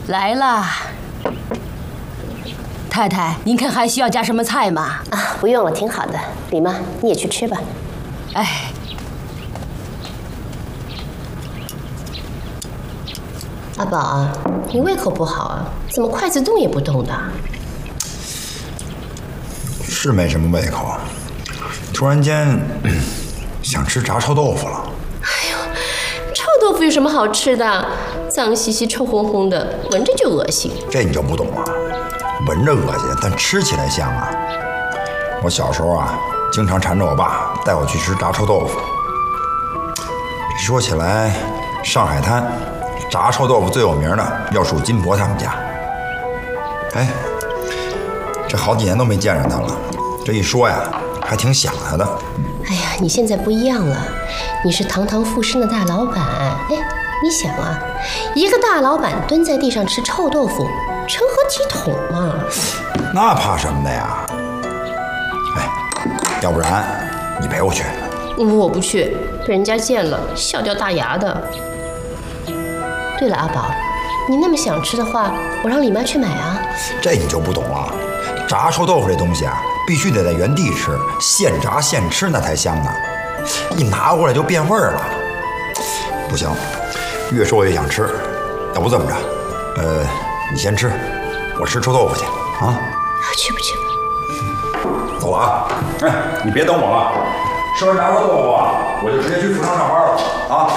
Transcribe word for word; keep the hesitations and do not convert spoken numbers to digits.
来啦。太太，您看还需要加什么菜吗？ 啊，不用了，挺好的。李妈，你也去吃吧。 哎。 阿宝啊，你胃口不好啊？怎么筷子动也不动的？ 是没什么胃口，突然间、嗯、想吃炸臭豆腐了。 哎呦，臭豆腐有什么好吃的？脏兮兮、臭烘烘的，闻着就恶心。 这你就不懂了，闻着恶心，但吃起来香啊。我小时候啊，经常缠着我爸带我去吃炸臭豆腐。说起来，上海滩炸臭豆腐最有名的要数金婆他们家。哎，这好几年都没见着他了，这一说呀，还挺想他的。 哎呀，你现在不一样了，你是堂堂富绅的大老板。哎，你想啊，一个大老板蹲在地上吃臭豆腐，成何体统嘛？ 那怕什么的呀？哎，要不然你陪我去。 我不去，被人家见了笑掉大牙的。对了，阿宝，你那么想吃的话，我让李妈去买啊。 这你就不懂了，炸臭豆腐这东西啊，必须得在原地吃，现炸现吃那才香呢。一拿过来就变味儿了。不行，越说越想吃。要不这么着，呃，你先吃，我吃臭豆腐去啊。 去吧去吧。 走了啊！哎，你别等我了。吃完炸臭豆腐啊，我就直接去服装上班了啊。